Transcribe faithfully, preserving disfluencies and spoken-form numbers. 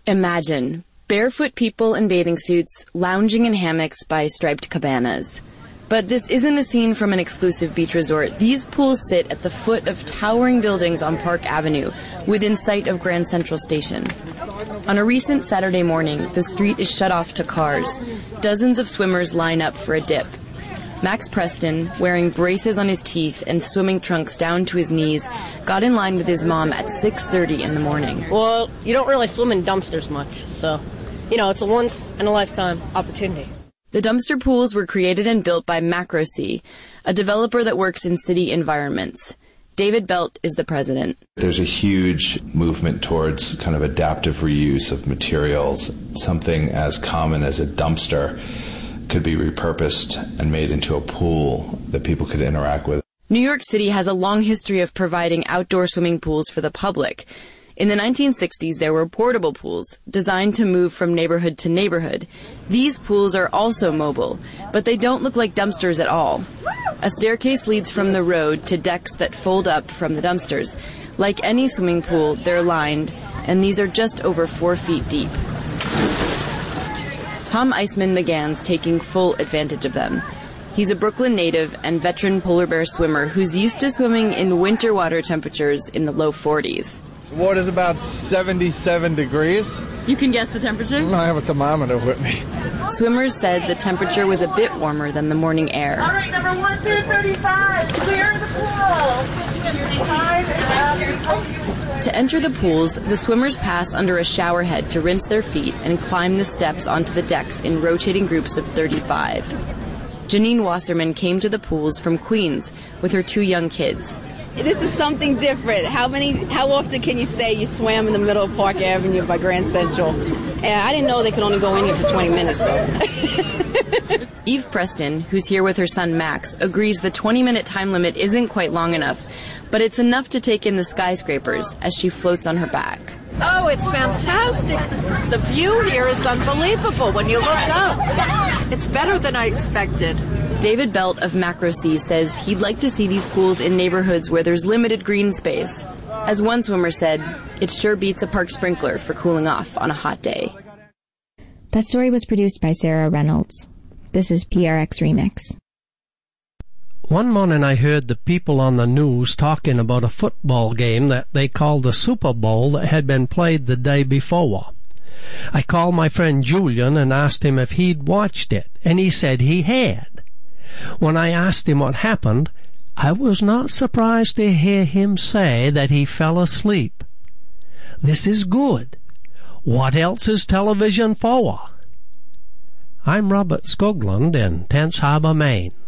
Imagine barefoot people in bathing suits lounging in hammocks by striped cabanas. But this isn't a scene from an exclusive beach resort. These pools sit at the foot of towering buildings on Park Avenue, within sight of Grand Central Station. On a recent Saturday morning, the street is shut off to cars. Dozens of swimmers line up for a dip. Max Preston, wearing braces on his teeth and swimming trunks down to his knees, got in line with his mom at six thirty in the morning. Well, you don't really swim in dumpsters much, so, you know, it's a once-in-a-lifetime opportunity. The dumpster pools were created and built by MacroSea, a developer that works in city environments. David Belt is the president. There's a huge movement towards kind of adaptive reuse of materials. Something as common as a dumpster could be repurposed and made into a pool that people could interact with. New York City has a long history of providing outdoor swimming pools for the public. In the nineteen sixties, there were portable pools designed to move from neighborhood to neighborhood. These pools are also mobile, but they don't look like dumpsters at all. A staircase leads from the road to decks that fold up from the dumpsters. Like any swimming pool, they're lined, and these are just over four feet deep. Tom Iceman McGann's taking full advantage of them. He's a Brooklyn native and veteran polar bear swimmer who's used to swimming in winter water temperatures in the low forties. Water's about seventy-seven degrees. You can guess the temperature? I have a thermometer with me. Swimmers said the temperature was a bit warmer than the morning air. All right, number one through thirty-five, clear the pool. To enter the pools, the swimmers pass under a shower head to rinse their feet and climb the steps onto the decks in rotating groups of thirty-five. Janine Wasserman came to the pools from Queens with her two young kids. This is something different. How many? How often can you say you swam in the middle of Park Avenue by Grand Central? And I didn't know they could only go in here for twenty minutes, though. Eve Preston, who's here with her son Max, agrees the twenty-minute time limit isn't quite long enough, but it's enough to take in the skyscrapers as she floats on her back. Oh, it's fantastic. The view here is unbelievable when you look up. It's better than I expected. David Belt of MacroSea says he'd like to see these pools in neighborhoods where there's limited green space. As one swimmer said, it sure beats a park sprinkler for cooling off on a hot day. That story was produced by Sarah Reynolds. This is P R X Remix. One morning I heard the people on the news talking about a football game that they called the Super Bowl that had been played the day before. I called my friend Julian and asked him if he'd watched it, and he said he had. When I asked him what happened, I was not surprised to hear him say that he fell asleep. This is good. What else is television for? I'm Robert Skoglund in Tense Harbor, Maine.